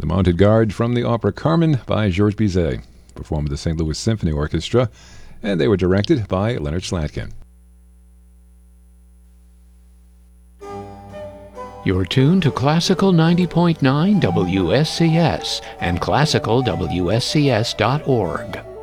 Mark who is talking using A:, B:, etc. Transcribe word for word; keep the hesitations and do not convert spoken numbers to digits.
A: The Mounted Guard from the opera Carmen by Georges Bizet, performed with the Saint Louis Symphony Orchestra, and they were directed by Leonard Slatkin.
B: You're tuned to Classical ninety point nine W S C S and classical W S C S dot org.